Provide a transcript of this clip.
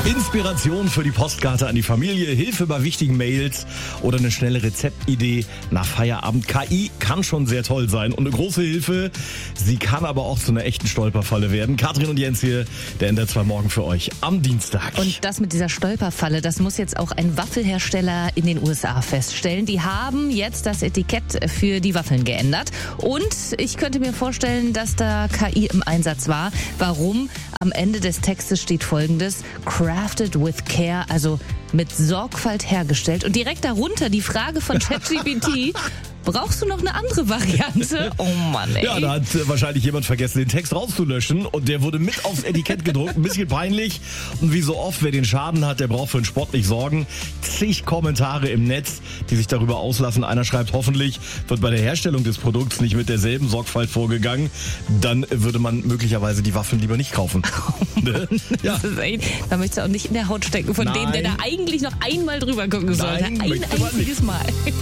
Inspiration für die Postkarte an die Familie, Hilfe bei wichtigen Mails oder eine schnelle Rezeptidee nach Feierabend. KI kann schon sehr toll sein und eine große Hilfe. Sie kann aber auch zu einer echten Stolperfalle werden. Katrin und Jens hier, der NDR 2 Morgen für euch am Dienstag. Und das mit dieser Stolperfalle, das muss jetzt auch ein Waffelhersteller in den USA feststellen. Die haben jetzt das Etikett für die Waffeln geändert. Und ich könnte mir vorstellen, dass da KI im Einsatz war. Warum? Am Ende des Textes steht Folgendes: Crafted with care, also mit Sorgfalt hergestellt. Und direkt darunter die Frage von ChatGPT: Brauchst du noch eine andere Variante? Oh Mann, ey. Ja, da hat wahrscheinlich jemand vergessen, den Text rauszulöschen und der wurde mit aufs Etikett gedruckt. Ein bisschen peinlich. Und wie so oft, wer den Schaden hat, der braucht für den Sport nicht sorgen. Zig Kommentare im Netz, die sich darüber auslassen. Einer schreibt, hoffentlich wird bei der Herstellung des Produkts nicht mit derselben Sorgfalt vorgegangen. Dann würde man möglicherweise die Waffeln lieber nicht kaufen. Ne? Ja. Das ist echt, da möchtest du auch nicht in der Haut stecken von dem, der da eigentlich noch einmal drüber gucken sollte. Nein, Ein einziges Mal.